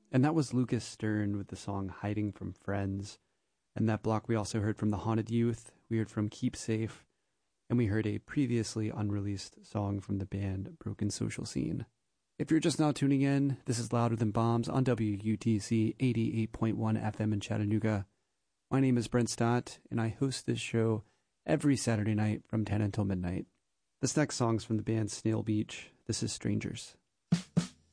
And that was Lucas Stern with the song Hiding from Friends. And that block we also heard from The Haunted Youth, we heard from Keep Safe, and we heard a previously unreleased song from the band Broken Social Scene. If you're just now tuning in, this is Louder Than Bombs on WUTC 88.1 FM in Chattanooga. My name is Brent Stott, and I host this show every Saturday night from 10 until midnight. This next song's from the band Snail Beach. This is Strangers.